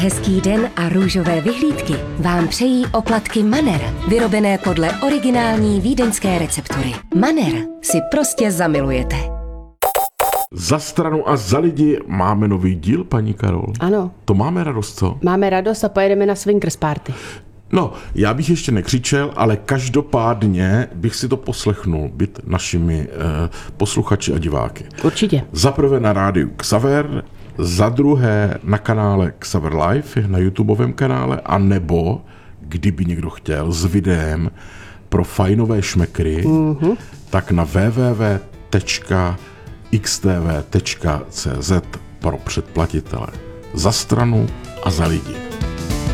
Hezký den a růžové vyhlídky vám přejí oplatky Manner, vyrobené podle originální vídeňské receptury. Manner si prostě zamilujete. Za stranu a za lidi máme nový díl, paní Karol. Ano. To máme radost, co? Máme radost a pojedeme na swingers party. No, já bych ještě nekřičel, ale každopádně bych si to poslechnul, být našimi posluchači a diváky. Určitě. Za prvé na rádiu Xaver, za druhé na kanále Xaver Live, na YouTubeovém kanále, a nebo, kdyby někdo chtěl, s videem pro fajnové šmekry, tak na www.xtv.cz pro předplatitele. Za stranu a za lidi.